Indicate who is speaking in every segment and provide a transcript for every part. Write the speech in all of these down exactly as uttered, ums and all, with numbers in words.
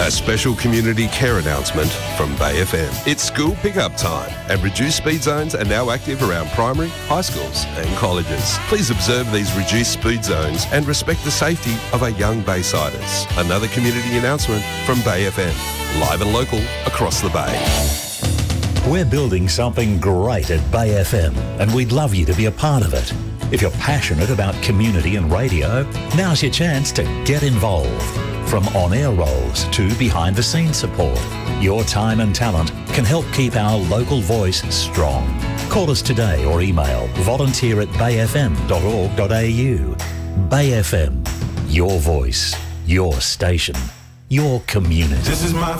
Speaker 1: A special community care announcement from Bay F M. It's school pickup time, and reduced speed zones are now active around primary, high schools and colleges. Please observe these reduced speed zones and respect the safety of our young Baysiders. Another community announcement from Bay F M. Live and local across the Bay.
Speaker 2: We're building something great at Bay F M, and we'd love you to be a part of it. If you're passionate about community and radio, now's your chance to get involved. From on-air roles to behind-the-scenes support, your time and talent can help keep our local voice strong. Call us today or email volunteer at bay f m dot org dot a u. Bay F M, your voice, your station, your community.
Speaker 3: This is my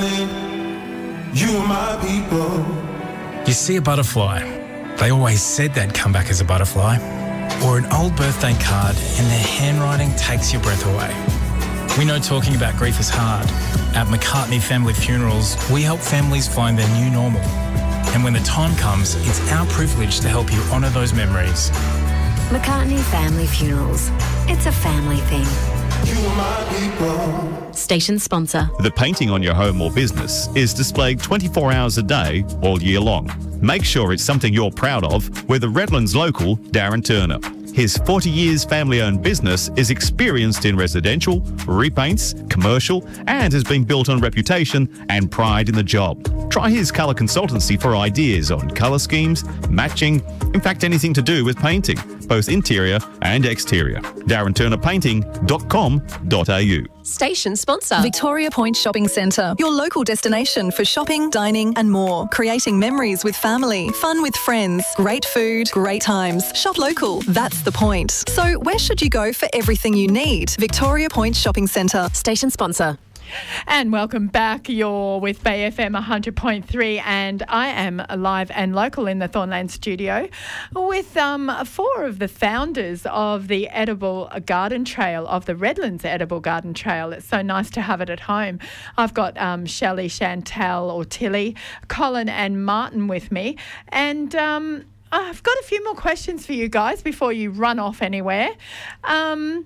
Speaker 3: family, you are my people.
Speaker 4: You see a butterfly, they always said they'd come back as a butterfly. Or an old birthday card and their handwriting takes your breath away. We know talking about grief is hard. At McCartney Family Funerals, we help families find their new normal. And when the time comes, it's our privilege to help you honour those memories.
Speaker 5: McCartney Family Funerals. It's a family thing.
Speaker 3: You are my people.
Speaker 5: Station sponsor.
Speaker 6: The painting on your home or business is displayed twenty-four hours a day, all year long. Make sure it's something you're proud of with the Redlands local, Darren Turner. His forty years family-owned business is experienced in residential, repaints, commercial, and has been built on reputation and pride in the job. Try his colour consultancy for ideas on colour schemes, matching, in fact anything to do with painting, both interior and exterior. darren turner painting dot com dot a u.
Speaker 7: Station sponsor.
Speaker 8: Victoria Point Shopping Centre, your local destination for shopping, dining and more. Creating memories with family, fun with friends, great food, great times. Shop local, that's the point. So where should you go for everything you need? Victoria Point Shopping Centre.
Speaker 5: Station sponsor.
Speaker 9: And welcome back. You're with Bay F M one hundred point three, and I am live and local in the Thornland studio with um, four of the founders of the Edible Garden Trail, of the Redlands Edible Garden Trail. It's so nice to have it at home. I've got um, Shelley, Chantal or Tilly, Colin and Martin with me, and um, I've got a few more questions for you guys before you run off anywhere. Um,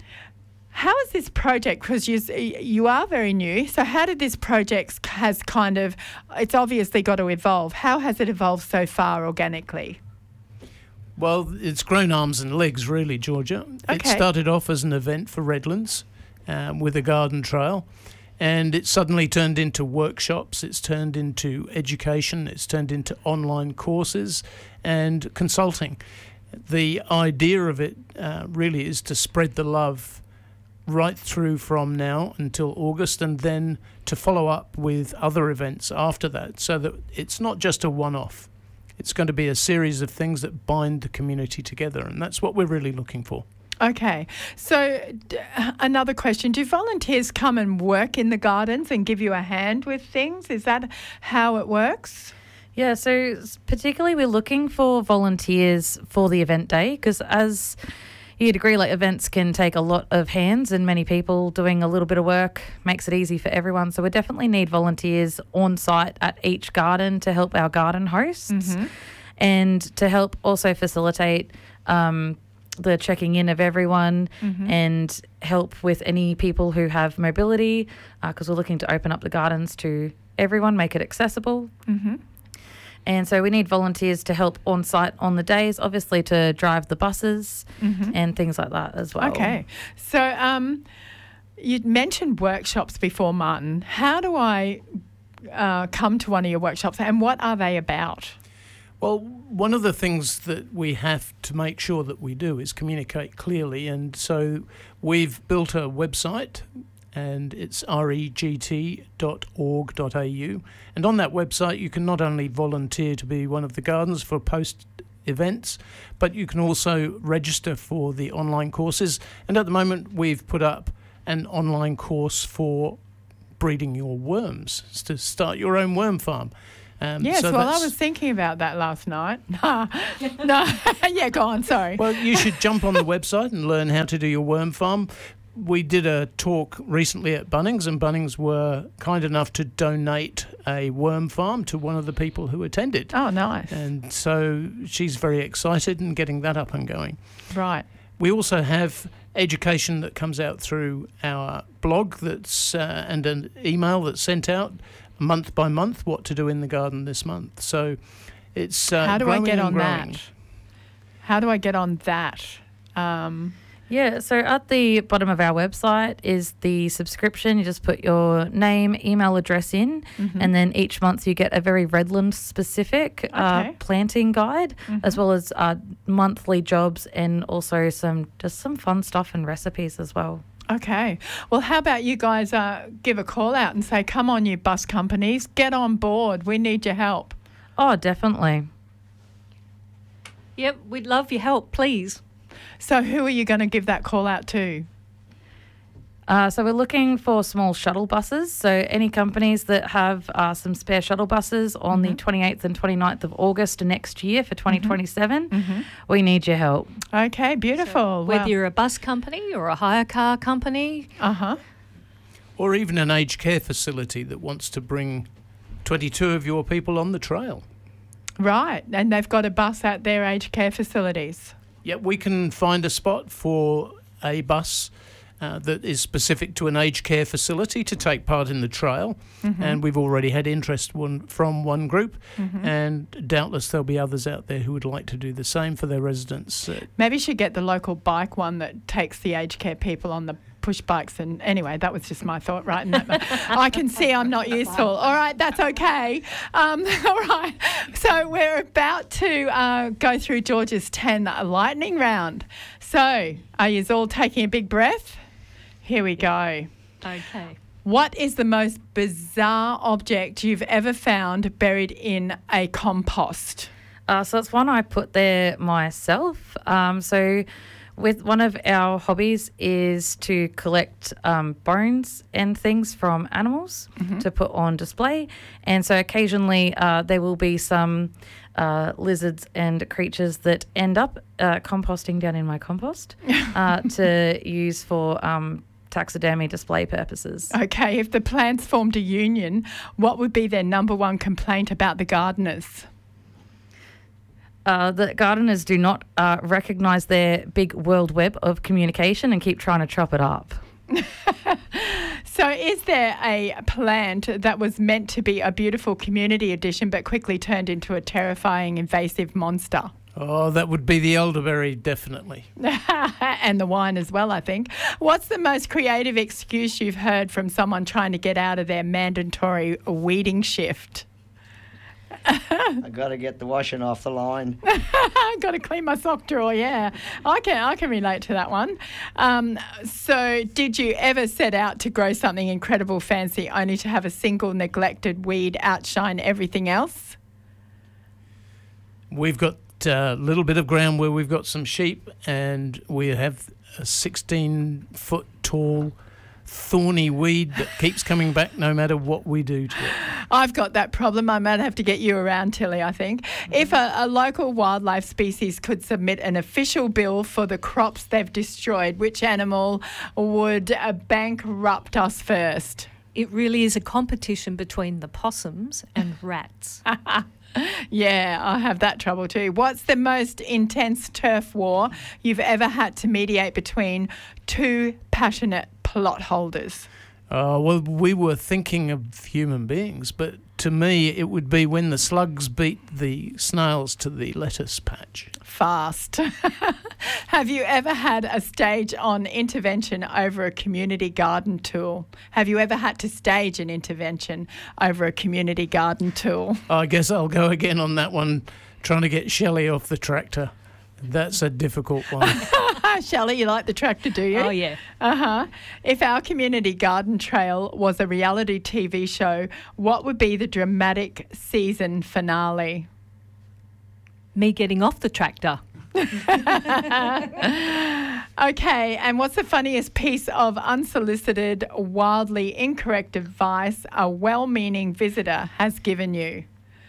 Speaker 9: How is this project, because you, you are very new, so how did this project has kind of, it's obviously got to evolve. How has it evolved so far organically?
Speaker 10: Well, it's grown arms and legs, really, Georgia.
Speaker 9: Okay.
Speaker 10: It started off as an event for Redlands um, with a garden trail, and it suddenly turned into workshops, it's turned into education, it's turned into online courses and consulting. The idea of it uh, really is to spread the love right through from now until August, and then to follow up with other events after that, so that it's not just a one-off. It's going to be a series of things that bind the community together, and that's what we're really looking for.
Speaker 9: Okay. So d- another question. Do volunteers come and work in the gardens and give you a hand with things? Is that how it works?
Speaker 11: Yeah, so particularly we're looking for volunteers for the event day, because as you'd agree, like events can take a lot of hands, and many people doing a little bit of work makes it easy for everyone. So we definitely need volunteers on site at each garden to help our garden hosts,
Speaker 9: Mm-hmm.
Speaker 11: and to help also facilitate um, the checking in of everyone,
Speaker 9: Mm-hmm.
Speaker 11: and help with any people who have mobility, because uh, we're looking to open up the gardens to everyone, make it accessible.
Speaker 9: Mm-hmm.
Speaker 11: And so we need volunteers to help on site on the days, obviously to drive the buses
Speaker 9: Mm-hmm.
Speaker 11: and things like that as well.
Speaker 9: Okay. So um, you mentioned workshops before, Martin. How do I uh, come to one of your workshops, and what are they about?
Speaker 10: Well, one of the things that we have to make sure that we do is communicate clearly, and so we've built a website, and it's regt dot org dot a u. And on that website, you can not only volunteer to be one of the gardens for post events, but you can also register for the online courses. And at the moment, we've put up an online course for breeding your worms, to start your own worm farm. Um,
Speaker 9: yes,
Speaker 10: so
Speaker 9: well, I was thinking about that last night. no, yeah, go on, sorry.
Speaker 10: Well, you should jump on the website and learn how to do your worm farm. We did a talk recently at Bunnings, and Bunnings were kind enough to donate a worm farm to one of the people who attended.
Speaker 9: Oh, nice.
Speaker 10: And so she's very excited and getting that up and going.
Speaker 9: Right.
Speaker 10: We also have education that comes out through our blog that's uh, and an email that's sent out month by month, what to do in the garden this month. So it's uh,
Speaker 9: How do I get on
Speaker 10: growing.
Speaker 9: that? How do I get on that? Um,
Speaker 11: Yeah, so at the bottom of our website is the subscription. You just put your name, email address in,
Speaker 9: Mhm.
Speaker 11: and then each month you get a very Redland specific uh,
Speaker 9: Okay.
Speaker 11: planting guide,
Speaker 9: Mhm.
Speaker 11: as well as uh, monthly jobs and also some just some fun stuff and recipes as well.
Speaker 9: Okay. Well, how about you guys uh, give a call out and say, come on, you bus companies, get on board. We need your help.
Speaker 11: Oh, definitely.
Speaker 7: Yep, we'd love your help, please.
Speaker 9: So who are you going to give that call out to?
Speaker 11: Uh, so we're looking for small shuttle buses. So any companies that have uh, some spare shuttle buses on the twenty-eighth and twenty-ninth of August next year for twenty twenty-seven,
Speaker 9: Mhm.
Speaker 11: we need your help.
Speaker 9: Okay, beautiful.
Speaker 7: Whether
Speaker 9: Well-
Speaker 7: you're a bus company or a hire car company.
Speaker 9: Uh-huh.
Speaker 10: Or even an aged care facility that wants to bring twenty-two of your people on the trail.
Speaker 9: Right, and they've got a bus at their aged care facilities.
Speaker 10: Yeah, we can find a spot for a bus uh, that is specific to an aged care facility to take part in the trail.
Speaker 9: Mhm.
Speaker 10: And we've already had interest one, from one group,
Speaker 9: Mhm.
Speaker 10: and doubtless there'll be others out there who would like to do the same for their residents. Uh,
Speaker 9: Maybe you should get the local bike one that takes the aged care people on the push bikes. And anyway, that was just my thought right in that. I can see I'm not useful. All right, that's okay. Um, all right. So we're about to uh, go through George's ten lightning round. So are you all taking a big breath? Here we go.
Speaker 7: Okay.
Speaker 9: What is the most bizarre object you've ever found buried in a compost?
Speaker 11: Uh, so it's one I put there myself. Um, so with one of our hobbies is to collect um, bones and things from animals
Speaker 9: Mhm.
Speaker 11: to put on display. And so occasionally uh, there will be some uh, lizards and creatures that end up uh, composting down in my compost uh, to use for um, taxidermy display purposes.
Speaker 9: Okay, if the plants formed a union, what would be their number one complaint about the gardeners?
Speaker 11: Uh, the gardeners do not uh, recognise their big world web of communication and keep trying to chop it up.
Speaker 9: So is there a plant that was meant to be a beautiful community addition but quickly turned into a terrifying invasive monster?
Speaker 10: oh, that would be the elderberry, definitely.
Speaker 9: And the wine as well, I think. What's the most creative excuse you've heard from someone trying to get out of their mandatory weeding shift?
Speaker 12: I got to get the washing off the line.
Speaker 9: Got to clean my sock drawer. Yeah, I can. I can relate to that one. Um, so, did you ever set out to grow something incredible, fancy, only to have a single neglected weed outshine everything else?
Speaker 10: We've got a little bit of ground where we've got some sheep, and we have a sixteen foot tall thorny weed that keeps coming back no matter what we do to it.
Speaker 9: I've got that problem. I might have to get you around, Tilly, I think. If a, a local wildlife species could submit an official bill for the crops they've destroyed, which animal would uh, bankrupt us first?
Speaker 7: It really is a competition between the possums and rats.
Speaker 9: Yeah, I have that trouble too. What's the most intense turf war you've ever had to mediate between two passionate plot holders?
Speaker 10: Uh, well, we were thinking of human beings, but to me it would be when the slugs beat the snails to the lettuce patch.
Speaker 9: Fast. Have you ever had a stage on intervention over a community garden tool? Have you ever had to stage an intervention over a community garden tool?
Speaker 10: I guess I'll go again on that one, trying to get Shelley off the tractor. That's a difficult one.
Speaker 9: Shelley, you like the tractor, do you?
Speaker 7: Oh, yeah.
Speaker 9: Uh-huh. If our community garden trail was a reality T V show, what would be the dramatic season finale?
Speaker 7: Me getting off the tractor.
Speaker 9: Okay, and what's the funniest piece of unsolicited, wildly incorrect advice a well-meaning visitor has given you?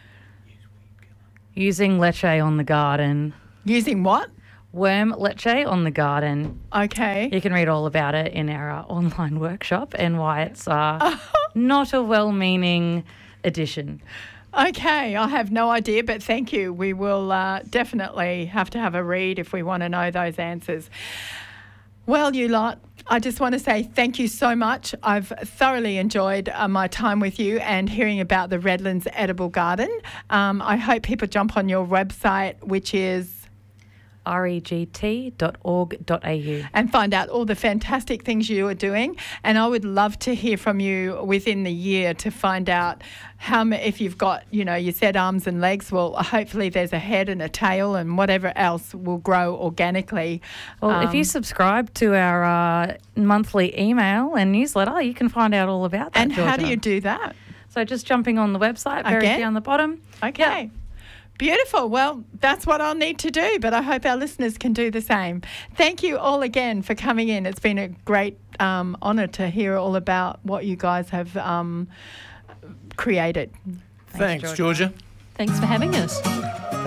Speaker 11: Using leche on the garden.
Speaker 9: Using what?
Speaker 11: Worm leche on the garden.
Speaker 9: Okay.
Speaker 11: You can read all about it in our uh, online workshop and why it's uh, not a well-meaning addition.
Speaker 9: Okay, I have no idea, but thank you. We will uh, definitely have to have a read if we want to know those answers. Well, you lot, I just want to say thank you so much. I've thoroughly enjoyed uh, my time with you and hearing about the Redlands Edible Garden. Um, I hope people jump on your website, which is
Speaker 11: regt dot org dot a u,
Speaker 9: and find out all the fantastic things you are doing. And I would love to hear from you within the year to find out how ma- if you've got, you know, you said arms and legs, well, hopefully there's a head and a tail and whatever else will grow organically.
Speaker 11: Well,
Speaker 9: Um,
Speaker 11: if you subscribe to our uh, monthly email and newsletter, you can find out all about that.
Speaker 9: And how do
Speaker 11: Georgia.
Speaker 9: you do that?
Speaker 11: So just jumping on the website, very
Speaker 9: Again?
Speaker 11: down the bottom.
Speaker 9: Okay.
Speaker 11: Yep.
Speaker 9: Beautiful. Well, that's what I'll need to do, but I hope our listeners can do the same. Thank you all again for coming in. It's been a great um, honour to hear all about what you guys have um, created.
Speaker 10: Thanks, Georgia.
Speaker 7: Thanks for having us.